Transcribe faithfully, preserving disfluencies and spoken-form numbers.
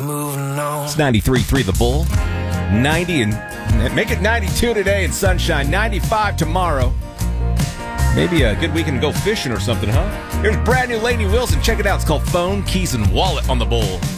moving on. It's ninety-three point three The Bull. ninety and make it ninety-two today and sunshine. ninety-five tomorrow. Maybe a good weekend to go fishing or something, huh? Here's brand new Lainey Wilson. Check it out. It's called Phone, Keys, and Wallet on The Bull.